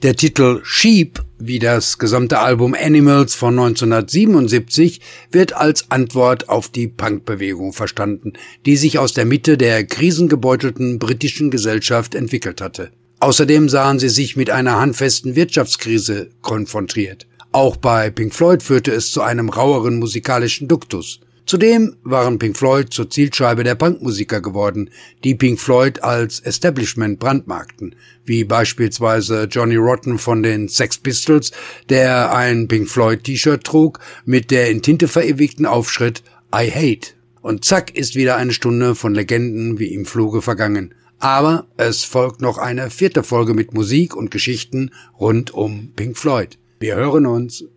Der Titel Sheep, wie das gesamte Album Animals von 1977, wird als Antwort auf die Punkbewegung verstanden, die sich aus der Mitte der krisengebeutelten britischen Gesellschaft entwickelt hatte. Außerdem sahen sie sich mit einer handfesten Wirtschaftskrise konfrontiert. Auch bei Pink Floyd führte es zu einem raueren musikalischen Duktus. Zudem waren Pink Floyd zur Zielscheibe der Punkmusiker geworden, die Pink Floyd als Establishment brandmarkten, wie beispielsweise Johnny Rotten von den Sex Pistols, der ein Pink Floyd T-Shirt trug mit der in Tinte verewigten Aufschrift I Hate. Und zack ist wieder eine Stunde von Legenden wie im Fluge vergangen. Aber es folgt noch eine 4. Folge mit Musik und Geschichten rund um Pink Floyd. Wir hören uns.